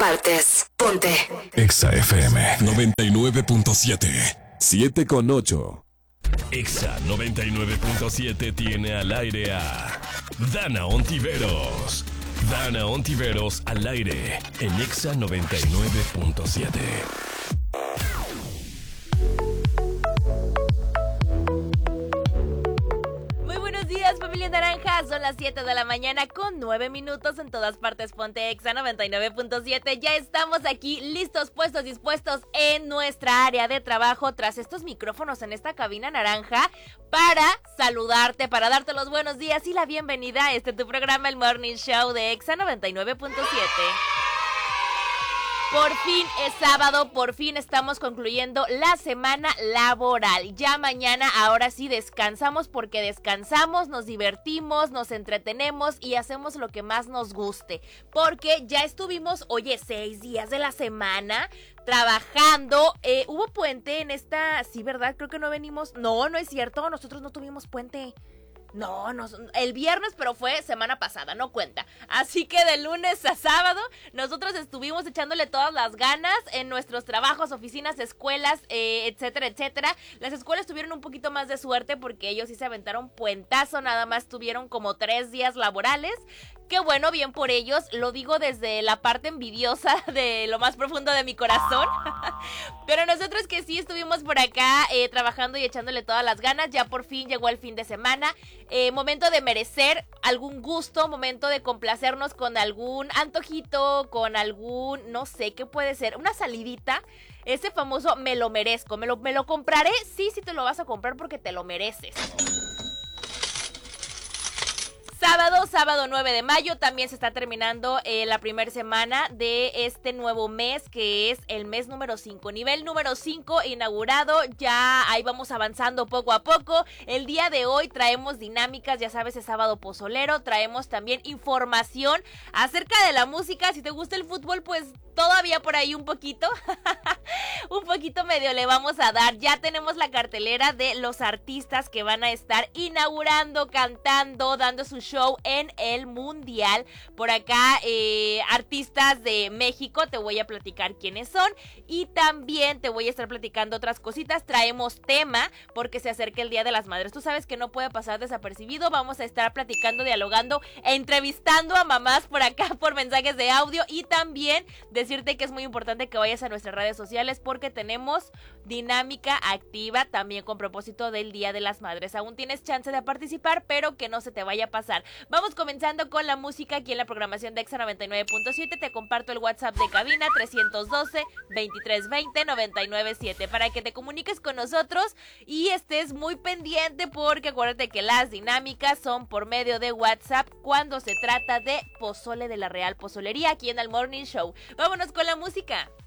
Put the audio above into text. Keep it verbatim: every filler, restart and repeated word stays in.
partes. Ponte. Exa F M noventa y nueve punto siete. siete con ocho. Exa noventa y nueve punto siete tiene al aire a Dana Ontiveros. Dana Ontiveros al aire en Exa noventa y nueve punto siete. Familia Naranja, son las siete de la mañana con nueve minutos en todas partes. Ponte Exa noventa y nueve punto siete. Ya estamos aquí listos, puestos, dispuestos en nuestra área de trabajo tras estos micrófonos en esta cabina naranja para saludarte, para darte los buenos días y la bienvenida a este tu programa, el Morning Show de Exa noventa y nueve punto siete. Por fin es sábado, por fin estamos concluyendo la semana laboral. Ya mañana, ahora sí, descansamos porque descansamos, nos divertimos, nos entretenemos y hacemos lo que más nos guste. Porque ya estuvimos, oye, seis días de la semana trabajando. Eh, ¿Hubo puente en esta? Sí, ¿verdad? Creo que no venimos. No, no es cierto, nosotros no tuvimos puente. No, no, el viernes, pero fue semana pasada, no cuenta. Así que de lunes a sábado, nosotros estuvimos echándole todas las ganas en nuestros trabajos, oficinas, escuelas, eh, etcétera, etcétera. Las escuelas tuvieron un poquito más de suerte porque ellos sí se aventaron puentazo, nada más tuvieron como tres días laborales. Qué bueno, bien por ellos, lo digo desde la parte envidiosa de lo más profundo de mi corazón. Pero nosotros que sí estuvimos por acá eh, trabajando y echándole todas las ganas, ya por fin llegó el fin de semana. Eh, momento de merecer algún gusto, momento de complacernos con algún antojito, con algún, no sé, ¿qué puede ser? Una salidita. Ese famoso me lo merezco, me lo, me lo compraré, sí, sí te lo vas a comprar porque te lo mereces. Sábado, sábado nueve de mayo, también se está terminando eh, la primera semana de este nuevo mes, que es el mes número cinco. Nivel número cinco inaugurado, ya ahí vamos avanzando poco a poco. El día de hoy traemos dinámicas, ya sabes, es sábado pozolero, traemos también información acerca de la música. Si te gusta el fútbol, pues todavía por ahí un poquito, un poquito medio le vamos a dar. Ya tenemos la cartelera de los artistas que van a estar inaugurando, cantando, dando su show en el Mundial. Por acá, eh, artistas de México, te voy a platicar quiénes son y también te voy a estar platicando otras cositas. Traemos tema porque se acerca el Día de las Madres. Tú sabes que no puede pasar desapercibido. Vamos a estar platicando, dialogando e entrevistando a mamás por acá por mensajes de audio y también decirte que es muy importante que vayas a nuestras redes sociales porque tenemos dinámica activa también con propósito del Día de las Madres. Aún tienes chance de participar, pero que no se te vaya a pasar. Vamos comenzando con la música aquí en la programación de Exa noventa y nueve punto siete. Te comparto el WhatsApp de cabina trescientos doce, veintitrés veinte, noventa y nueve siete para que te comuniques con nosotros y estés muy pendiente porque acuérdate que las dinámicas son por medio de WhatsApp cuando se trata de pozole de la Real Pozolería aquí en el Morning Show. Vámonos con la música.